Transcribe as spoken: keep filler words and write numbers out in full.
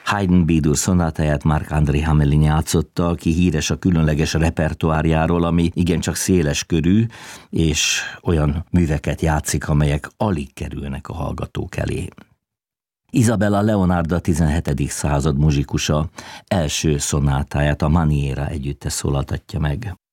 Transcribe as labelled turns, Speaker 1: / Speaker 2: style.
Speaker 1: Haydn B-dur szonátáját Marc-André Hamelin játszotta, aki híres a különleges repertoárjáról, ami igencsak széles körű, és olyan műveket játszik, amelyek alig kerülnek a hallgatók elé. Isabella Leonarda tizenhetedik század muzsikusa első szonátáját, a Maniera együttes szólaltatja meg.